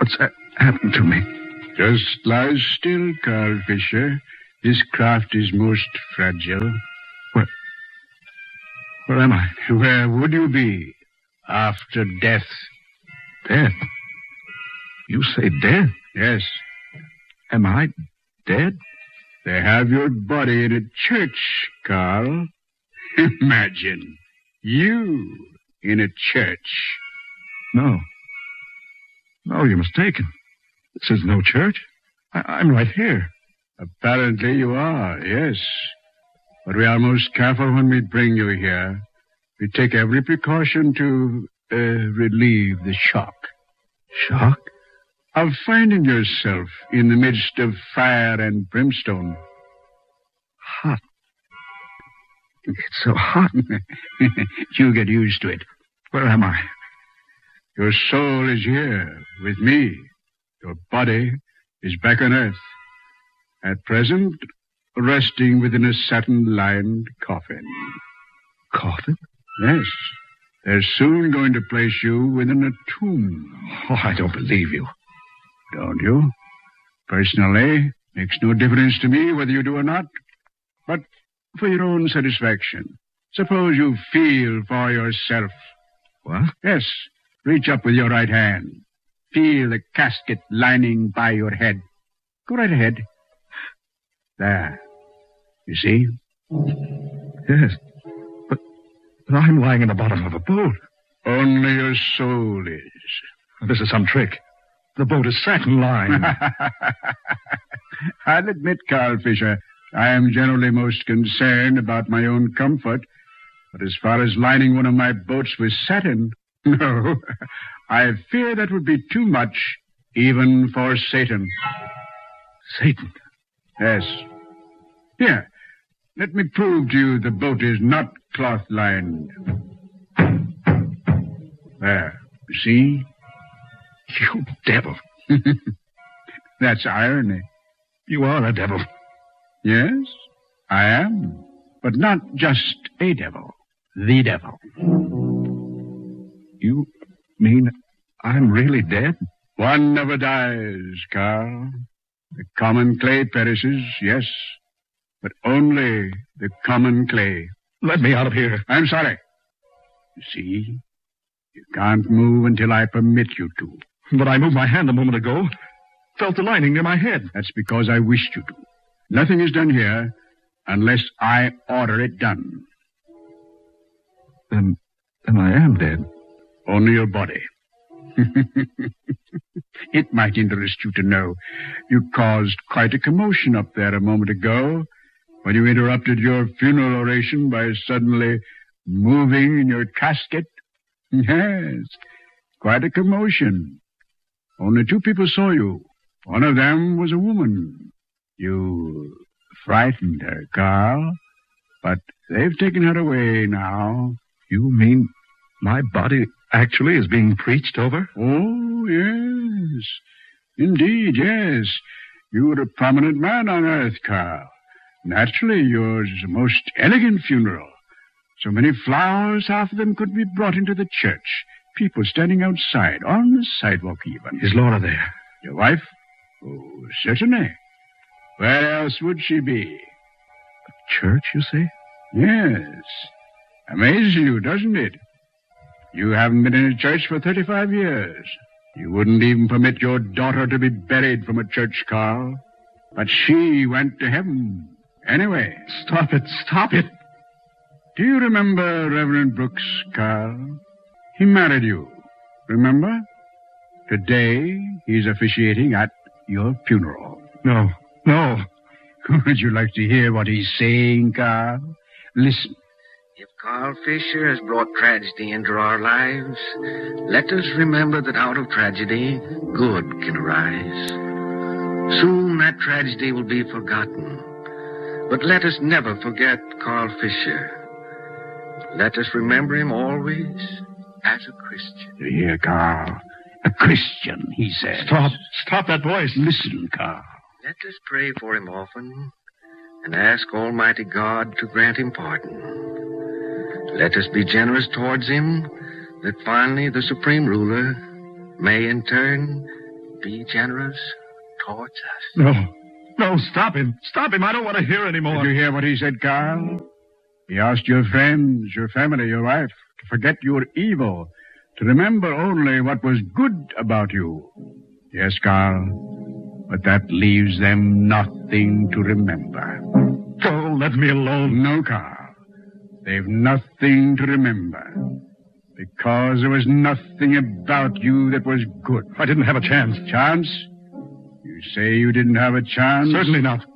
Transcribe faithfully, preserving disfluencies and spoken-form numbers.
What's ha- happened to me? Just lie still, Carl Fisher. This craft is most fragile. Where... Where am I? Where would you be after death? Death? You say death? Yes. Am I dead? They have your body in a church, Carl. Imagine. You in a church. No. No, you're mistaken. This is no church. I- I'm right here. Apparently you are, yes. But we are most careful when we bring you here. We take every precaution to uh, relieve the shock. Shock? Of finding yourself in the midst of fire and brimstone. Hot. It's so hot. You get used to it. Where am I? Your soul is here with me. Your body is back on Earth. At present, resting within a satin-lined coffin. Coffin? Yes. They're soon going to place you within a tomb. Oh, I don't believe you. Don't you? Personally, makes no difference to me whether you do or not. But for your own satisfaction, suppose you feel for yourself. What? Yes. Reach up with your right hand. Feel the casket lining by your head. Go right ahead. There. You see? Yes. But, but I'm lying in the bottom of a boat. Only your soul is. This is some trick. The boat is satin-lined. I'll admit, Carl Fisher, I am generally most concerned about my own comfort. But as far as lining one of my boats with satin, no, I fear that would be too much, even for Satan. Satan? Yes. Here, let me prove to you the boat is not cloth-lined. There, you see? You devil. That's irony. You are a devil. Yes, I am. But not just a devil. The devil. You mean I'm really dead? One never dies, Carl. The common clay perishes, yes. But only the common clay. Let me out of here. I'm sorry. You see, you can't move until I permit you to. But I moved my hand a moment ago. Felt the lining near my head. That's because I wished you to. Nothing is done here unless I order it done. Then, then I am dead. Only your body. It might interest you to know you caused quite a commotion up there a moment ago when you interrupted your funeral oration by suddenly moving in your casket. Yes, quite a commotion. Only two people saw you. One of them was a woman. You frightened her, Carl, but they've taken her away now. You mean my body actually is being preached over? Oh, yes. Indeed, yes. You were a prominent man on Earth, Carl. Naturally, yours is a most elegant funeral. So many flowers, half of them could be brought into the church. People standing outside, on the sidewalk even. Is Laura there? Your wife? Oh, certainly. Where else would she be? A church, you say? Yes. Amazes you, doesn't it? You haven't been in a church for thirty-five years. You wouldn't even permit your daughter to be buried from a church, Carl. But she went to heaven. Anyway. Stop it, stop it. Do you remember Reverend Brooks, Carl? He married you. Remember? Today, he's officiating at your funeral. No, no. Would you like to hear what he's saying, Carl? Listen. If Carl Fisher has brought tragedy into our lives, let us remember that out of tragedy, good can arise. Soon that tragedy will be forgotten. But let us never forget Carl Fisher. Let us remember him always as a Christian. You hear, Carl? A Christian, he says. Stop. Stop that voice. Listen, Carl. Let us pray for him often and ask Almighty God to grant him pardon. Let us be generous towards him, that finally the Supreme Ruler may in turn be generous towards us. No. No, stop him. Stop him. I don't want to hear anymore. Did you hear what he said, Carl? He asked your friends, your family, your wife, to forget your evil, to remember only what was good about you. Yes, Carl, but that leaves them nothing to remember. Go, let me alone. No, Carl. They've nothing to remember. Because there was nothing about you that was good. I didn't have a chance. Chance? You say you didn't have a chance? Certainly not.